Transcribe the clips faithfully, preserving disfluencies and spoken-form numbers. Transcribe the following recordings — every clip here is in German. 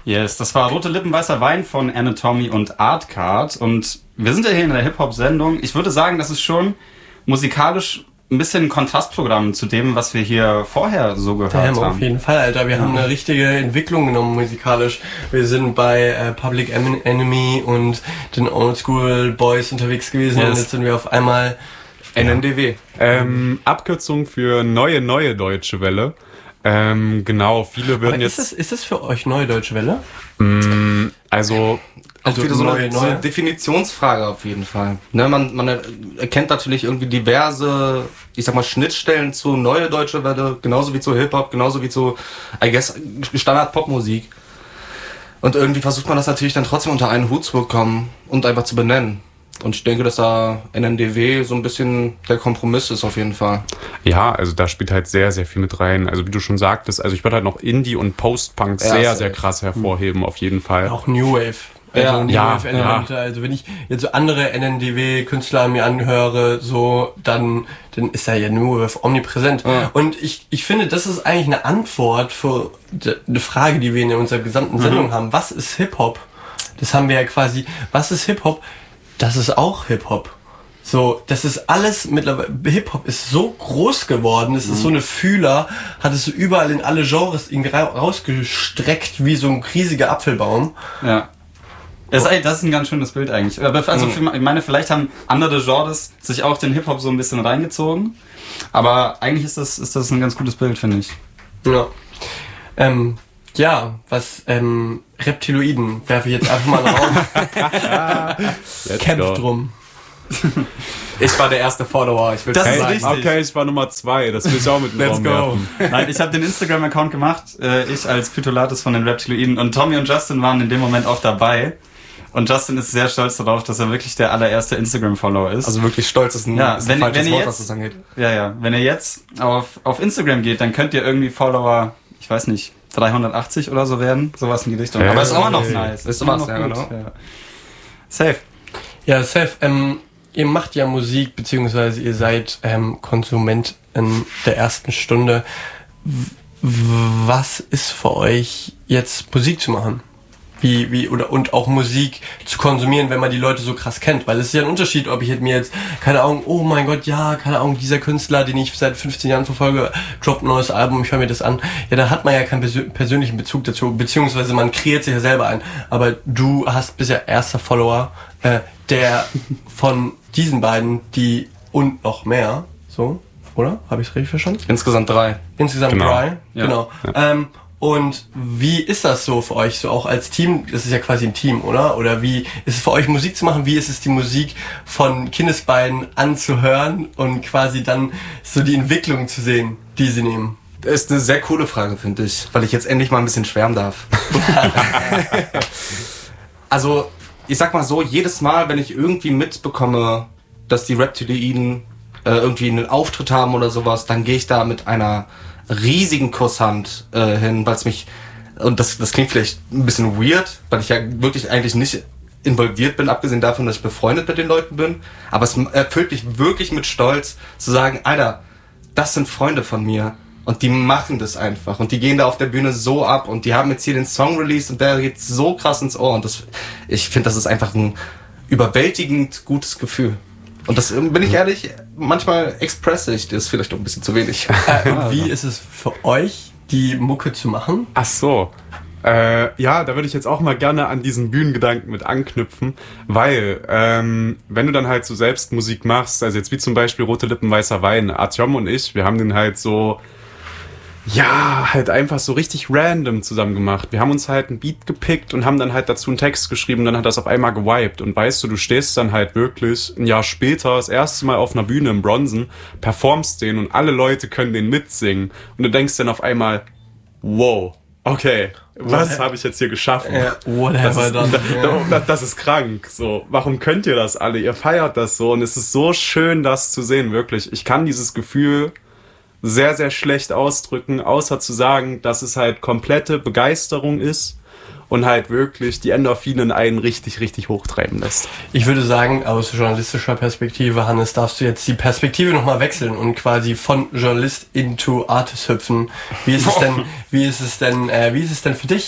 Yes, das war Rote Lippen, weißer Wein von Anatomy und Artcard. Und wir sind ja hier in der Hip-Hop-Sendung. Ich würde sagen, das ist schon musikalisch ein bisschen ein Kontrastprogramm zu dem, was wir hier vorher so gehört Damn, haben. Auf jeden Fall, Alter. Wir ja. haben eine richtige Entwicklung genommen musikalisch. Wir sind bei äh, Public Enemy und den Oldschool Boys unterwegs gewesen. Yes. Und jetzt sind wir auf einmal N N D W. Ähm, Abkürzung für Neue Neue Deutsche Welle. Ähm, genau, viele würden Aber jetzt... Ist das, ist das für euch Neue Deutsche Welle? Mm, also... Also wieder so eine, neue, so eine Definitionsfrage auf jeden Fall. Ne, man, man erkennt natürlich irgendwie diverse, ich sag mal, Schnittstellen zu Neue Deutsche Welle, genauso wie zu Hip-Hop, genauso wie zu, I guess, Standard-Pop-Musik. Und irgendwie versucht man das natürlich dann trotzdem unter einen Hut zu bekommen und einfach zu benennen. Und ich denke, dass da N N D W so ein bisschen der Kompromiss ist auf jeden Fall. Ja, also da spielt halt sehr, sehr viel mit rein. Also wie du schon sagtest, also ich würde halt noch Indie und Post-Punk ja, sehr, sehr krass hervorheben, auf jeden Fall. Auch New Wave. Also ja, New ja, Wave Elemente. Ja. Also wenn ich jetzt so andere N N D W-Künstler mir anhöre, so, dann, dann ist da ja New Wave omnipräsent. Ja. Und ich, ich finde, das ist eigentlich eine Antwort für eine Frage, die wir in unserer gesamten Sendung mhm. haben. Was ist Hip-Hop? Das haben wir ja quasi. Was ist Hip-Hop? Das ist auch Hip-Hop. So, das ist alles mittlerweile, Hip-Hop ist so groß geworden, es mhm. ist so eine Fühler, hat es so überall in alle Genres irgendwie rausgestreckt wie so ein riesiger Apfelbaum. Ja. Das ist, das ist ein ganz schönes Bild eigentlich. Also für, ich meine, vielleicht haben andere Genres sich auch den Hip-Hop so ein bisschen reingezogen, aber eigentlich ist das, ist das ein ganz gutes Bild, finde ich. Ja. Ähm, Ja, was, ähm, Reptiloiden werfe ich jetzt einfach mal in den Raum. Kämpft go. drum. Ich war der erste Follower, ich will das sagen. Ist richtig. Okay, ich war Nummer zwei, das will ich auch mit dem Raum werfen. Nein, ich habe den Instagram-Account gemacht, äh, ich als Phytolatus von den Reptiloiden, und Tommy und Justin waren in dem Moment auch dabei. Und Justin ist sehr stolz darauf, dass er wirklich der allererste Instagram-Follower ist. Also wirklich stolz ist ein, ja, ist wenn, ein falsches wenn ihr Wort, jetzt, was das angeht. Ja, ja. Wenn ihr jetzt auf, auf Instagram geht, dann könnt ihr irgendwie Follower, ich weiß nicht, dreihundertachtzig oder so werden. Sowas in die Richtung. Ja, aber ist immer noch okay. nice. Ist immer was, noch ja, gut. genau. Ja. Safe. Ja, safe. Ähm, ihr macht ja Musik, beziehungsweise ihr seid ähm, Konsument in der ersten Stunde. W- was ist für euch jetzt Musik zu machen? Wie, wie, oder, und auch Musik zu konsumieren, wenn man die Leute so krass kennt. Weil es ist ja ein Unterschied, ob ich mir jetzt, keine Ahnung, oh mein Gott, ja, keine Ahnung, dieser Künstler, den ich seit fünfzehn Jahren verfolge, droppt ein neues Album, ich höre mir das an. Ja, da hat man ja keinen persö- persönlichen Bezug dazu, beziehungsweise man kreiert sich ja selber ein. Aber du hast bisher erster Follower, äh, der von diesen beiden, die und noch mehr, so, oder? Habe ich es richtig verstanden? Insgesamt drei. Insgesamt genau. drei, ja. genau. Ja. Ähm, Und wie ist das so für euch, so auch als Team? Das ist ja quasi ein Team, oder? Oder wie ist es für euch, Musik zu machen? Wie ist es, die Musik von Kindesbeinen anzuhören und quasi dann so die Entwicklung zu sehen, die sie nehmen? Das ist eine sehr coole Frage, finde ich, weil ich jetzt endlich mal ein bisschen schwärmen darf. Also, ich sag mal so, jedes Mal, wenn ich irgendwie mitbekomme, dass die Reptiloiden äh, irgendwie einen Auftritt haben oder sowas, dann gehe ich da mit einer riesigen Kusshand äh, hin, weil es mich, und das, das klingt vielleicht ein bisschen weird, weil ich ja wirklich eigentlich nicht involviert bin, abgesehen davon, dass ich befreundet mit den Leuten bin, aber es erfüllt mich wirklich mit Stolz zu sagen, Alter, das sind Freunde von mir und die machen das einfach und die gehen da auf der Bühne so ab und die haben jetzt hier den Song released und der geht so krass ins Ohr und das, ich finde, das ist einfach ein überwältigend gutes Gefühl. Und das, bin ich ehrlich, manchmal expresse ich das vielleicht auch ein bisschen zu wenig. Äh, wie ist es für euch, die Mucke zu machen? Ach so. Äh, ja, da würde ich jetzt auch mal gerne an diesen Bühnengedanken mit anknüpfen, weil, ähm, wenn du dann halt so selbst Musik machst, also jetzt wie zum Beispiel Rote Lippen, weißer Wein, Artyom und ich, wir haben den halt so, ja, halt einfach so richtig random zusammen gemacht. Wir haben uns halt einen Beat gepickt und haben dann halt dazu einen Text geschrieben, dann hat das auf einmal gewiped. Und weißt du, du stehst dann halt wirklich ein Jahr später das erste Mal auf einer Bühne im Bronzen, performst den und alle Leute können den mitsingen. Und du denkst dann auf einmal, wow, okay, was habe ich jetzt hier geschaffen? Ja, das, ist, da, da, das ist krank. So, warum könnt ihr das alle? Ihr feiert das so und es ist so schön, das zu sehen, wirklich. Ich kann dieses Gefühl sehr, sehr schlecht ausdrücken, außer zu sagen, dass es halt komplette Begeisterung ist und halt wirklich die Endorphinen einen richtig, richtig hochtreiben lässt. Ich würde sagen, aus journalistischer Perspektive, Hannes, darfst du jetzt die Perspektive nochmal wechseln und quasi von Journalist into Artist hüpfen. Wie ist es denn, wie ist es denn, äh, wie ist es denn für dich?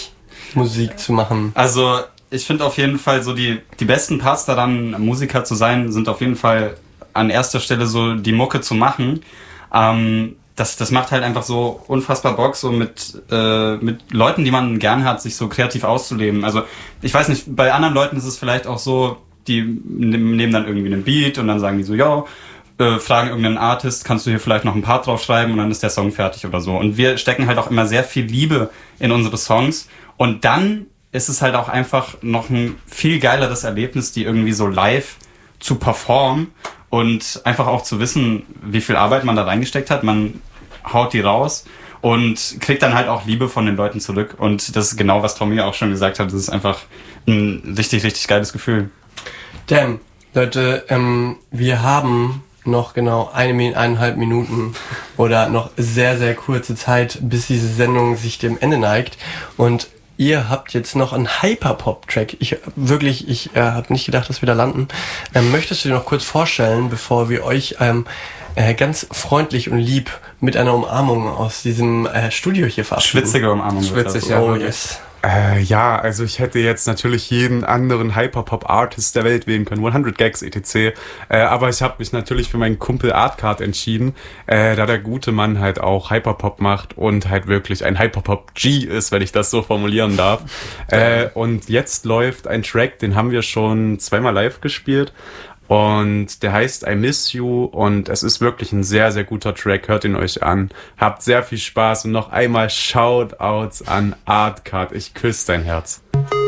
Musik zu machen? Also ich finde auf jeden Fall so die, die besten Parts daran, Musiker zu sein, sind auf jeden Fall an erster Stelle so die Mucke zu machen. Ähm, das, das macht halt einfach so unfassbar Bock, so mit, äh, mit Leuten, die man gern hat, sich so kreativ auszuleben. Also ich weiß nicht, bei anderen Leuten ist es vielleicht auch so, die nehmen dann irgendwie einen Beat und dann sagen die so, yo, äh, fragen irgendeinen Artist, kannst du hier vielleicht noch ein Part draufschreiben und dann ist der Song fertig oder so. Und wir stecken halt auch immer sehr viel Liebe in unsere Songs und dann ist es halt auch einfach noch ein viel geileres Erlebnis, die irgendwie so live zu performen und einfach auch zu wissen, wie viel Arbeit man da reingesteckt hat. Man haut die raus und kriegt dann halt auch Liebe von den Leuten zurück. Und das ist genau, was Tommy auch schon gesagt hat. Das ist einfach ein richtig, richtig geiles Gefühl. Damn, Leute, ähm, wir haben noch genau eine, eineinhalb Minuten oder noch sehr, sehr kurze Zeit, bis diese Sendung sich dem Ende neigt. Und ihr habt jetzt noch einen Hyperpop-Track. Ich wirklich, ich äh, habe nicht gedacht, dass wir da landen. Ähm, möchtest du dir noch kurz vorstellen, bevor wir euch ähm, äh, ganz freundlich und lieb mit einer Umarmung aus diesem äh, Studio hier verabschieden? Schwitzige Umarmung. Schwitzig, ja. Oh yes. Äh, ja, also ich hätte jetzt natürlich jeden anderen Hyperpop-Artist der Welt wählen können, hundert Gags et cetera. Äh, aber ich habe mich natürlich für meinen Kumpel Artcard entschieden, äh, da der gute Mann halt auch Hyperpop macht und halt wirklich ein Hyperpop-G ist, wenn ich das so formulieren darf. äh, und jetzt läuft ein Track, den haben wir schon zweimal live gespielt. Und der heißt I Miss You und es ist wirklich ein sehr, sehr guter Track. Hört ihn euch an. Habt sehr viel Spaß und noch einmal Shoutouts an Artcard. Ich küsse dein Herz.